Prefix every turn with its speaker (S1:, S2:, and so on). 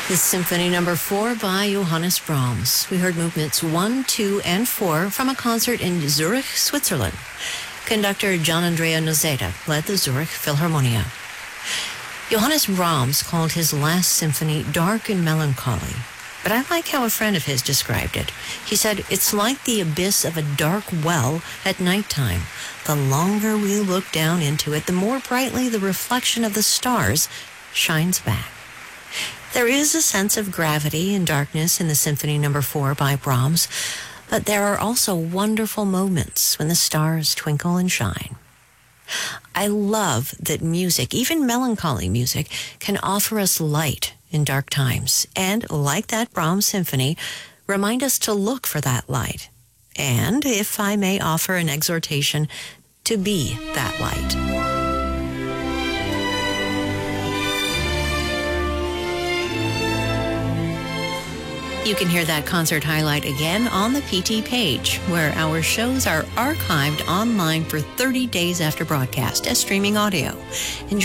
S1: The Symphony No. 4 by Johannes Brahms. We heard movements 1, 2, and 4 from a concert in Zurich, Switzerland. Conductor Gian Andrea Nozeta led the Zurich Philharmonia. Johannes Brahms called his last symphony dark and melancholy, but I like how a friend of his described it. He said, "It's like the abyss of a dark well at nighttime. The longer we look down into it, the more brightly the reflection of the stars shines back." There is a sense of gravity and darkness in the Symphony No. 4 by Brahms, but there are also wonderful moments when the stars twinkle and shine. I love that music, even melancholy music, can offer us light in dark times, and like that Brahms symphony, remind us to look for that light. And, if I may offer an exhortation, to be that light. You can hear that concert highlight again on the PT page, where our shows are archived online for 30 days after broadcast as streaming audio. Enjoy